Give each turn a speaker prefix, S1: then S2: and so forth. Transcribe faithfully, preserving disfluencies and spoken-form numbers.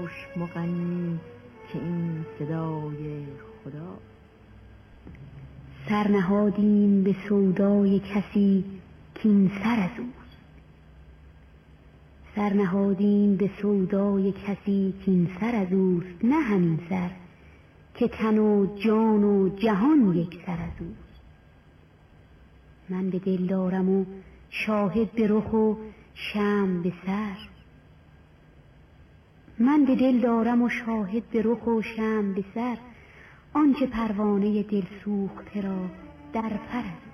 S1: مغنی که این صدای خدا.
S2: سر نهادیم به سودای کسی که این سر از اوست. سر نهادیم به سودای کسی که این سر از اوست، نه همین سر که تن و جان و جهان یک سر از اوست. من به دل دارم و شاهد به رخ و شمع به سر. من به دل دارم و شاهد به رخ و شمع به سر، آنچه پروانه دل سوخته را در پر است.